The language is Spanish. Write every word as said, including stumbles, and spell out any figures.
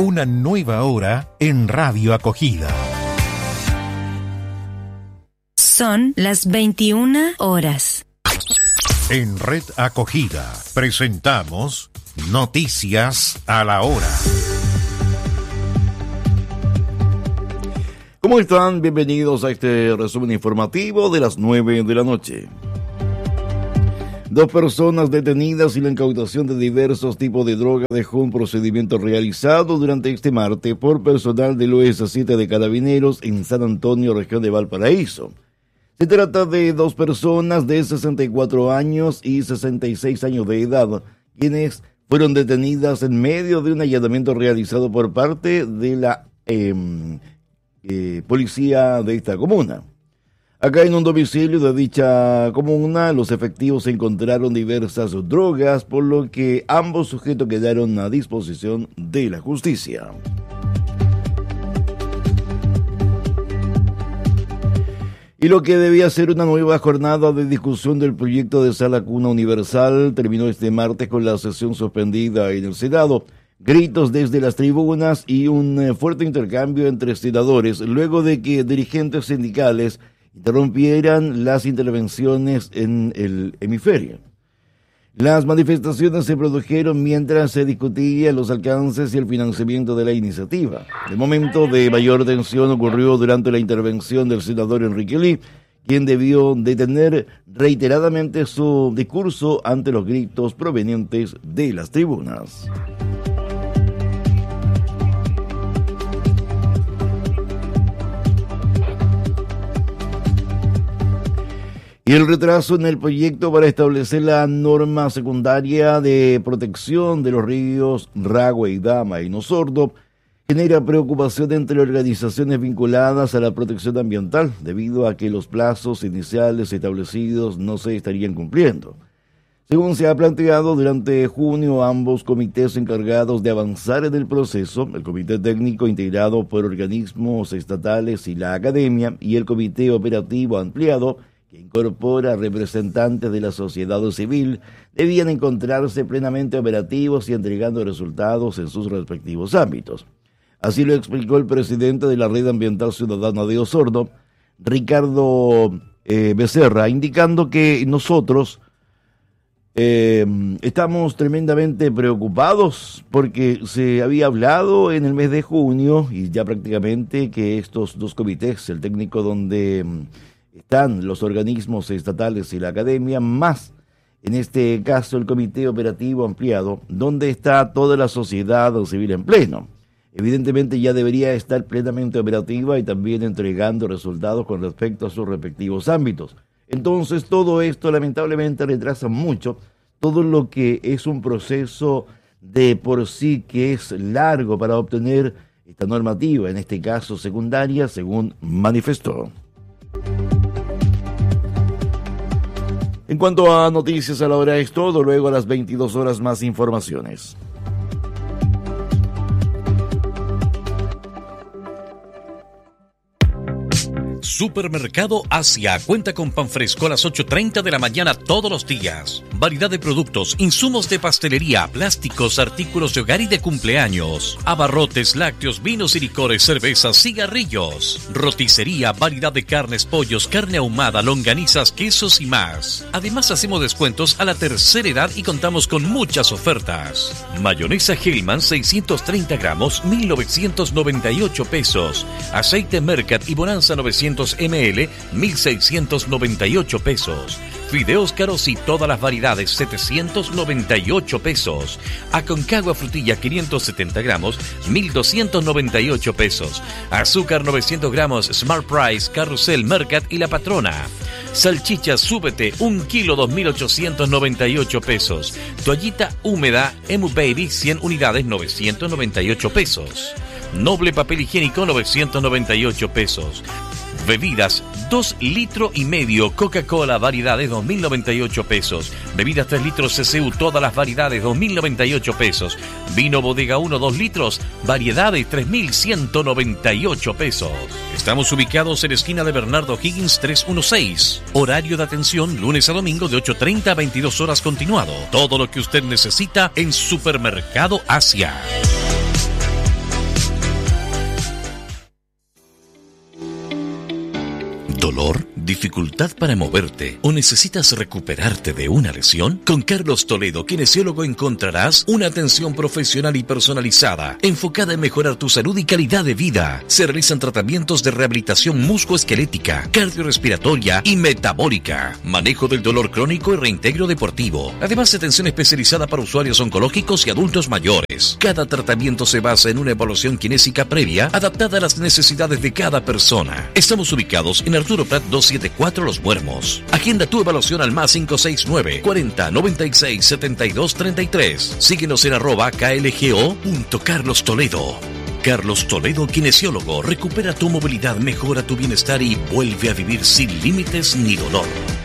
Una nueva hora en Radio Acogida. Son las veintiuna horas. En Red Acogida presentamos Noticias a la Hora. ¿Cómo están? Bienvenidos a este resumen informativo de las nueve de la noche. Dos personas detenidas y la incautación de diversos tipos de droga dejó un procedimiento realizado durante este martes por personal del O S siete de Carabineros en San Antonio, región de Valparaíso. Se trata de dos personas de sesenta y cuatro años y sesenta y seis años de edad, quienes fueron detenidas en medio de un allanamiento realizado por parte de la eh, eh, policía de esta comuna. Acá en un domicilio de dicha comuna, los efectivos encontraron diversas drogas, por lo que ambos sujetos quedaron a disposición de la justicia. Y lo que debía ser una nueva jornada de discusión del proyecto de Sala Cuna Universal terminó este martes con la sesión suspendida en el Senado. Gritos desde las tribunas y un fuerte intercambio entre senadores luego de que dirigentes sindicales interrumpieran las intervenciones en el hemisferio. Las manifestaciones se produjeron mientras se discutían los alcances y el financiamiento de la iniciativa. El momento de mayor tensión ocurrió durante la intervención del senador Enrique Lee, quien debió detener reiteradamente su discurso ante los gritos provenientes de las tribunas. Y el retraso en el proyecto para establecer la norma secundaria de protección de los ríos Ragua y Dama y Nosordo genera preocupación entre organizaciones vinculadas a la protección ambiental, debido a que los plazos iniciales establecidos no se estarían cumpliendo. Según se ha planteado, durante junio ambos comités encargados de avanzar en el proceso, el Comité Técnico integrado por organismos estatales y la academia, y el Comité Operativo Ampliado, que incorpora representantes de la sociedad civil, debían encontrarse plenamente operativos y entregando resultados en sus respectivos ámbitos. Así lo explicó el presidente de la Red Ambiental Ciudadana de Osorno, Ricardo eh, Becerra, indicando que nosotros eh, estamos tremendamente preocupados porque se había hablado en el mes de junio y ya prácticamente que estos dos comités, el técnico donde están los organismos estatales y la academia, más en este caso el Comité Operativo Ampliado, donde está toda la sociedad civil en pleno. Evidentemente ya debería estar plenamente operativa y también entregando resultados con respecto a sus respectivos ámbitos. Entonces todo esto lamentablemente retrasa mucho todo lo que es un proceso de por sí que es largo para obtener esta normativa, en este caso secundaria, según manifestó. En cuanto a noticias a la hora es todo, luego a las veintidós horas más informaciones. Supermercado Asia cuenta con pan fresco a las ocho treinta de la mañana todos los días. Variedad de productos, insumos de pastelería, plásticos, artículos de hogar y de cumpleaños. Abarrotes, lácteos, vinos y licores, cervezas, cigarrillos. Roticería, variedad de carnes, pollos, carne ahumada, longanizas, quesos y más. Además hacemos descuentos a la tercera edad y contamos con muchas ofertas. Mayonesa Hellman seiscientos treinta gramos, mil novecientos noventa y ocho pesos. Aceite Mercat y Bonanza novecientos mililitros, mil seiscientos noventa y ocho pesos. Fideos caros y todas las variedades, setecientos noventa y ocho pesos. Aconcagua frutilla quinientos setenta gramos, mil doscientos noventa y ocho pesos. Azúcar novecientos gramos, Smart Price, Carrusel, Mercat y La Patrona. Salchicha Súbete, un kilo, dos mil ochocientos noventa y ocho pesos. Toallita húmeda, Emu Baby, cien unidades, novecientos noventa y ocho pesos. Noble papel higiénico, novecientos noventa y ocho pesos. Bebidas, dos litros y medio, Coca-Cola, variedades, dos mil noventa y ocho pesos. Bebidas tres litros C C U, todas las variedades, dos mil noventa y ocho pesos. Vino Bodega uno, dos litros, variedades, tres mil ciento noventa y ocho pesos. Estamos ubicados en la esquina de Bernardo Higgins trescientos dieciséis. Horario de atención, lunes a domingo de ocho treinta a veintidós horas continuado. Todo lo que usted necesita en Supermercado Asia. ¿Dolor? ¿Dificultad para moverte? ¿O necesitas recuperarte de una lesión? Con Carlos Toledo, kinesiólogo, encontrarás una atención profesional y personalizada, enfocada en mejorar tu salud y calidad de vida. Se realizan tratamientos de rehabilitación musculoesquelética, cardiorrespiratoria y metabólica, manejo del dolor crónico y reintegro deportivo. Además, atención especializada para usuarios oncológicos y adultos mayores. Cada tratamiento se basa en una evaluación kinésica previa, adaptada a las necesidades de cada persona. Estamos ubicados en Arturo Prat doscientos setenta y cuatro Los Muermos. Agenda tu evaluación al más cinco seis nueve, cuarenta, noventa y seis, setenta y dos, treinta y tres. Síguenos en arroba klgo punto Carlos Toledo. Carlos Toledo, kinesiólogo. Recupera tu movilidad, mejora tu bienestar y vuelve a vivir sin límites ni dolor.